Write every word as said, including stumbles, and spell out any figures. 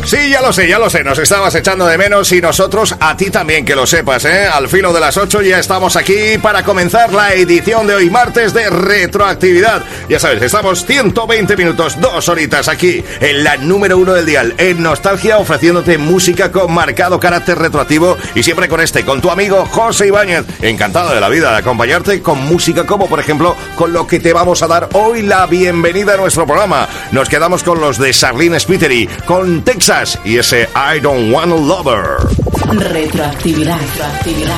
Sí, ya lo sé, ya lo sé, nos estabas echando de menos y nosotros a ti también, que lo sepas, ¿eh? Al filo de las ocho ya estamos aquí para comenzar la edición de hoy, martes de retroactividad. Ya sabes, estamos ciento veinte minutos, dos horitas aquí en la número uno del dial, en Nostalgia, ofreciéndote música con marcado carácter retroactivo y siempre con este, con tu amigo José Ibáñez. Encantado de la vida de acompañarte con música como, por ejemplo, con lo que te vamos a dar hoy la bienvenida a nuestro programa. Nos quedamos con los de Charlene Spiteri, con Texas y ese I Don't Want a Lover. Retroactividad, retroactividad.